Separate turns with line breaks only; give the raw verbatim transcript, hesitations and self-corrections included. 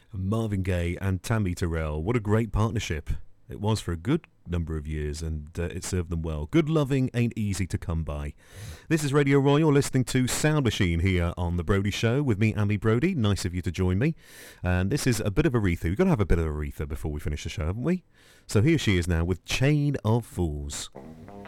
Marvin Gaye and Tammy Terrell. What a great partnership. It was for a good number of years, and uh, it served them well. Good loving ain't easy to come by. This is Radio Roy. You're listening to Sound Machine here on The Brody Show with me, Amy Brody. Nice of you to join me. And this is a bit of Aretha. We've got to have a bit of Aretha before we finish the show, haven't we? So here she is now with Chain of Fools.